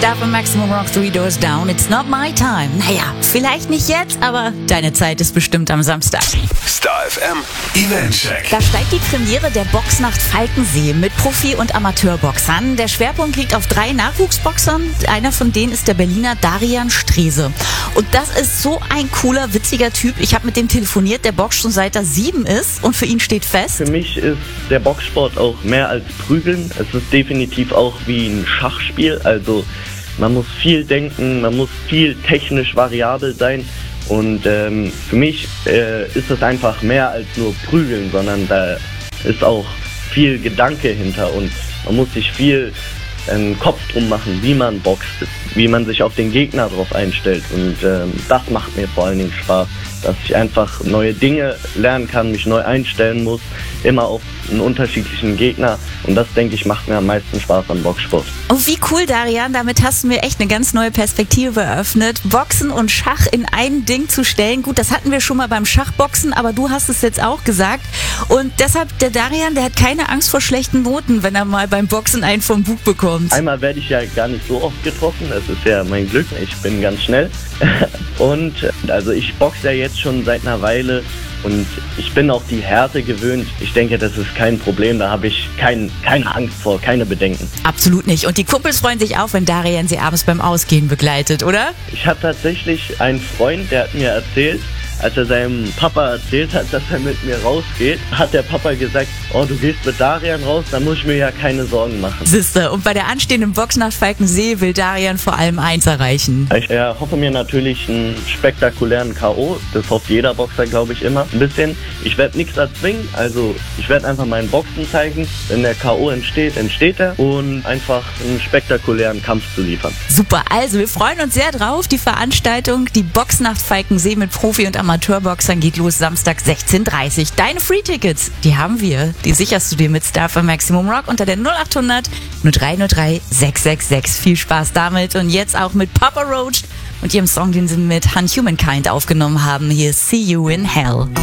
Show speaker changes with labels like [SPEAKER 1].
[SPEAKER 1] Star FM Maximum Rock 3 Doors Down. It's not my time. Naja, vielleicht nicht jetzt, aber deine Zeit ist bestimmt am Samstag.
[SPEAKER 2] Star FM Eventcheck.
[SPEAKER 1] Da steigt die Premiere der Boxnacht Falkensee mit Profi- und Amateurboxern. Der Schwerpunkt liegt auf 3 Nachwuchsboxern. Einer von denen ist der Berliner Darian Strese. Und das ist so ein cooler, witziger Typ. Ich habe mit dem telefoniert, der boxt schon seit er 7 ist und für ihn steht fest:
[SPEAKER 3] Für mich ist der Boxsport auch mehr als Prügeln. Es ist definitiv auch wie ein Schachspiel. Also man muss viel denken, man muss viel technisch variabel sein. Und für mich ist es einfach mehr als nur Prügeln, sondern da ist auch viel Gedanke hinter und man muss sich viel Kopf drum machen, wie man boxt, wie man sich auf den Gegner drauf einstellt. Und das macht mir vor allen Dingen Spaß, dass ich einfach neue Dinge lernen kann, mich neu einstellen muss, immer auf einen unterschiedlichen Gegner. Und das, denke ich, macht mir am meisten Spaß am Boxsport.
[SPEAKER 1] Oh, wie cool, Darian. Damit hast du mir echt eine ganz neue Perspektive eröffnet. Boxen und Schach in ein Ding zu stellen. Gut, das hatten wir schon mal beim Schachboxen, aber du hast es jetzt auch gesagt. Und deshalb, der Darian, der hat keine Angst vor schlechten Noten, wenn er mal beim Boxen einen vom Bug bekommt.
[SPEAKER 3] Einmal werde ich ja gar nicht so oft getroffen. Das ist ja mein Glück. Ich bin ganz schnell. Und also ich boxe ja jetzt schon seit einer Weile. Und ich bin auch die Härte gewöhnt. Ich denke, das ist kein Problem. Da habe ich keine Angst vor, keine Bedenken.
[SPEAKER 1] Absolut nicht. Und die Kumpels freuen sich auch, wenn Darian sie abends beim Ausgehen begleitet, oder?
[SPEAKER 3] Ich habe tatsächlich einen Freund, der hat mir erzählt, als er seinem Papa erzählt hat, dass er mit mir rausgeht, hat der Papa gesagt: Oh, du gehst mit Darian raus, da muss ich mir ja keine Sorgen machen.
[SPEAKER 1] Siehste, und bei der anstehenden Boxnacht Falkensee will Darian vor allem eins erreichen.
[SPEAKER 3] Ich hoffe mir natürlich einen spektakulären K.O. Das hofft jeder Boxer, glaube ich, immer. Ein bisschen. Ich werde nichts erzwingen, also ich werde einfach meinen Boxen zeigen. Wenn der K.O. entsteht, entsteht er. Und einfach einen spektakulären Kampf zu liefern.
[SPEAKER 1] Super, also wir freuen uns sehr drauf. Die Veranstaltung, die Boxnacht Falkensee mit Profi- und Amateurboxern geht los Samstag 16:30 Uhr. Deine Free-Tickets, die haben wir. Die sicherst du dir mit Star FM Maximum Rock unter der 0800 0303 666. Viel Spaß damit und jetzt auch mit Papa Roach und ihrem Song, den sie mit Hunt Humankind aufgenommen haben. Hier See You in Hell.